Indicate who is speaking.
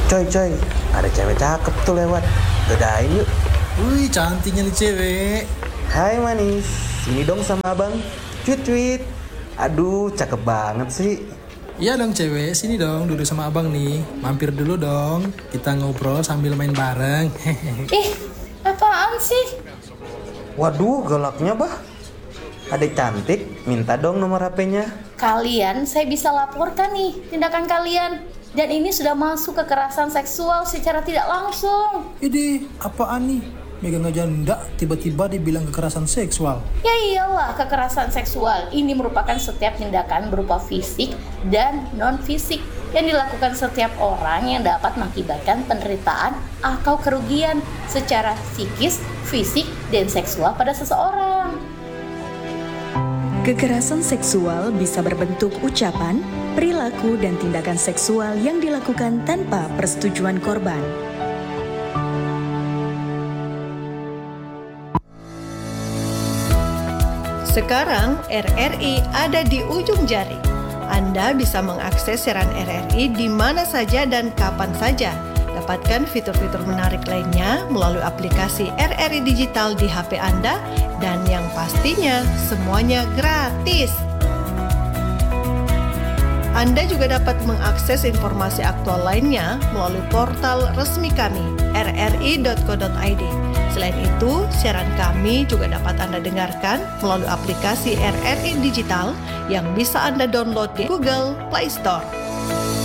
Speaker 1: Coy, ada cewek cakep tuh lewat. Godain yuk.
Speaker 2: Wih, cantiknya nih cewek.
Speaker 1: Hai manis, sini dong sama abang. Cuit. Aduh, cakep banget sih.
Speaker 2: Iya dong cewek, sini dong duduk sama abang nih. Mampir dulu dong, kita ngobrol sambil main bareng.
Speaker 3: Ih, apaan sih?
Speaker 1: Waduh, galaknya bah. Adek cantik, minta dong nomor HP-nya.
Speaker 3: Kalian, saya bisa laporkan nih tindakan kalian. Dan ini sudah masuk kekerasan seksual secara tidak langsung.
Speaker 2: Ide, apaan nih? Megang janda tiba-tiba dibilang kekerasan seksual.
Speaker 3: Ya iyalah, kekerasan seksual ini merupakan setiap tindakan berupa fisik dan non-fisik yang dilakukan setiap orang yang dapat mengakibatkan penderitaan atau kerugian secara psikis, fisik, dan seksual pada seseorang.
Speaker 4: Kekerasan seksual bisa berbentuk ucapan, perilaku, dan tindakan seksual yang dilakukan tanpa persetujuan korban.
Speaker 5: Sekarang RRI ada di ujung jari. Anda bisa mengakses siaran RRI di mana saja dan kapan saja. Dapatkan fitur-fitur menarik lainnya melalui aplikasi RRI Digital di HP Anda dan yang pastinya semuanya gratis. Anda juga dapat mengakses informasi aktual lainnya melalui portal resmi kami rri.co.id. Selain itu, siaran kami juga dapat Anda dengarkan melalui aplikasi RRI Digital yang bisa Anda download di Google Play Store.